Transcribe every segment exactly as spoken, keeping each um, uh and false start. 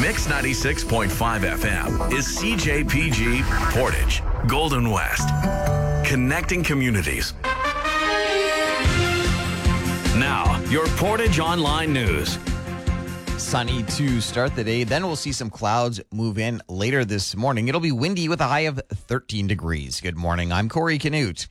Mix ninety-six point five F M is C J P G Portage, Golden West. Connecting communities. Now, your Portage Online News. Sunny to start the day. Then we'll see some clouds move in later this morning. It'll be windy with a high of thirteen degrees. Good morning. I'm Corey Canute.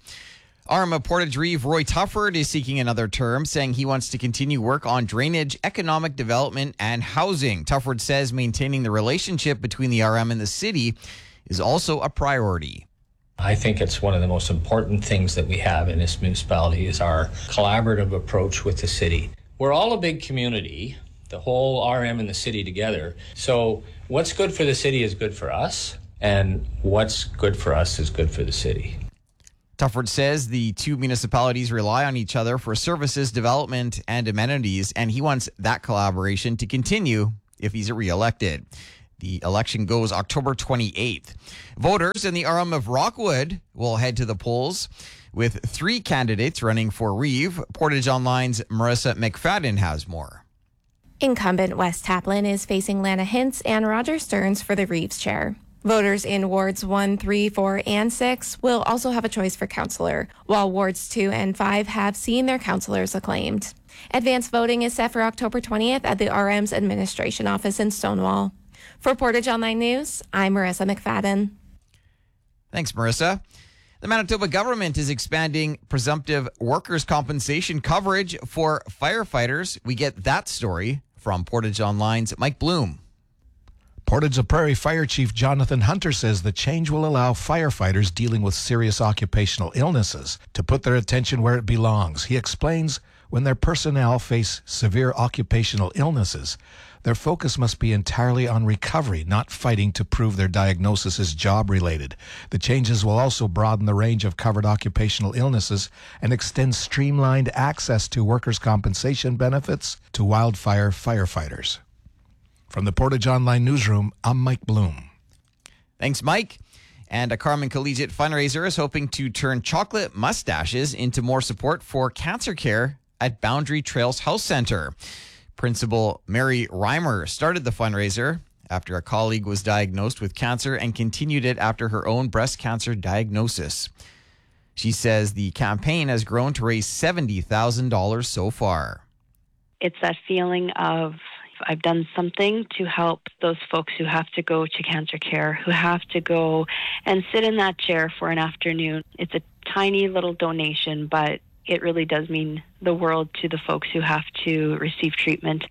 R M of Portage Reeve, Roy Tufford, is seeking another term, saying he wants to continue work on drainage, economic development, and housing. Tufford says maintaining the relationship between the R M and the city is also a priority. I think it's one of the most important things that we have in this municipality is our collaborative approach with the city. We're all a big community, the whole R M and the city together. So what's good for the city is good for us, and what's good for us is good for the city. Tufford says the two municipalities rely on each other for services, development, and amenities, and he wants that collaboration to continue if he's reelected. The election goes October twenty-eighth. Voters in the R M of Rockwood will head to the polls with three candidates running for Reeve. Portage Online's Marissa McFadden has more. Incumbent Wes Taplin is facing Lana Hintz and Roger Stearns for the Reeves chair. Voters in Wards one, three, four, and six will also have a choice for councillor, while Wards two and five have seen their councillors acclaimed. Advance voting is set for October twentieth at the R M's administration office in Stonewall. For Portage Online News, I'm Marissa McFadden. Thanks, Marissa. The Manitoba government is expanding presumptive workers' compensation coverage for firefighters. We get that story from Portage Online's Mike Bloom. Portage La Prairie Fire Chief Jonathan Hunter says the change will allow firefighters dealing with serious occupational illnesses to put their attention where it belongs. He explains when their personnel face severe occupational illnesses, their focus must be entirely on recovery, not fighting to prove their diagnosis is job-related. The changes will also broaden the range of covered occupational illnesses and extend streamlined access to workers' compensation benefits to wildfire firefighters. From the Portage Online Newsroom, I'm Mike Bloom. Thanks, Mike. And a Carman Collegiate fundraiser is hoping to turn chocolate mustaches into more support for cancer care at Boundary Trails Health Center. Principal Mary Reimer started the fundraiser after a colleague was diagnosed with cancer and continued it after her own breast cancer diagnosis. She says the campaign has grown to raise seventy thousand dollars so far. It's that feeling of I've done something to help those folks who have to go to cancer care, who have to go and sit in that chair for an afternoon. It's a tiny little donation, but it really does mean the world to the folks who have to receive treatment.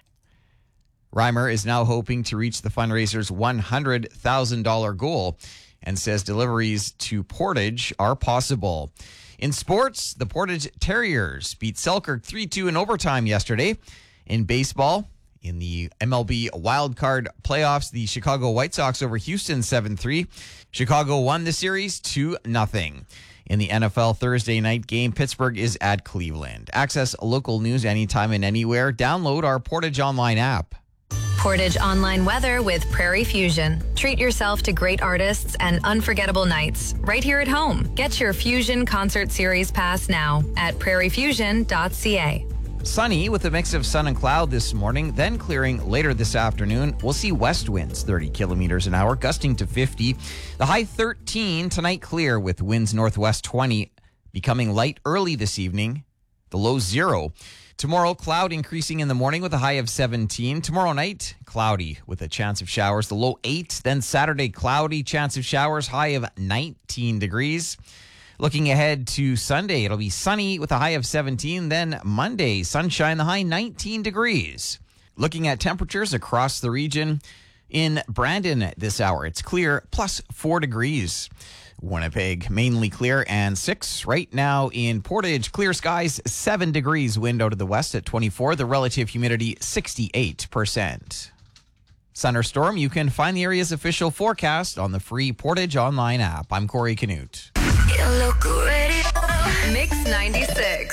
Reimer is now hoping to reach the fundraiser's one hundred thousand dollars goal and says deliveries to Portage are possible. In sports, the Portage Terriers beat Selkirk three two in overtime yesterday. In baseball, in the M L B wildcard playoffs, the Chicago White Sox over Houston seven three. Chicago won the series two nothing. In the N F L Thursday night game, Pittsburgh is at Cleveland. Access local news anytime and anywhere. Download our Portage Online app. Portage Online weather with Prairie Fusion. Treat yourself to great artists and unforgettable nights right here at home. Get your Fusion Concert Series pass now at prairie fusion dot c a. Sunny with a mix of sun and cloud this morning, then clearing later this afternoon. We'll see west winds thirty kilometers an hour, gusting to fifty. The high thirteen, tonight clear with winds northwest twenty, becoming light early this evening. The low zero. Tomorrow, cloud increasing in the morning with a high of seventeen. Tomorrow night, cloudy with a chance of showers. The low eight. Then Saturday, cloudy, chance of showers, high of nineteen degrees. Looking ahead to Sunday, it'll be sunny with a high of seventeen. Then Monday, sunshine, the high nineteen degrees. Looking at temperatures across the region, in Brandon at this hour, it's clear, plus four degrees. Winnipeg, mainly clear and six. Right now in Portage, clear skies, seven degrees. Wind out of the west at twenty-four. The relative humidity, sixty-eight percent. Sun or storm, you can find the area's official forecast on the free Portage Online app. I'm Corey Canute. Mix ninety-six.